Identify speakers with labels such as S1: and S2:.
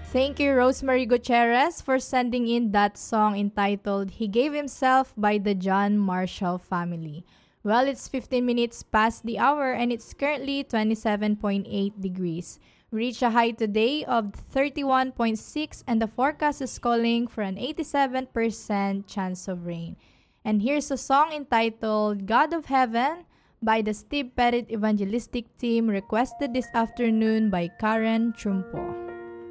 S1: Thank you, Rosemary Gutierrez, for sending in that song entitled He Gave Himself by the John Marshall Family. Well, it's 15 minutes past the hour and it's currently 27.8 degrees. We reached a high today of 31.6 and the forecast is calling for an 87% chance of rain. And here's a song entitled God of Heaven by the Steve Pettit Evangelistic Team requested this afternoon by Karen Trumpo.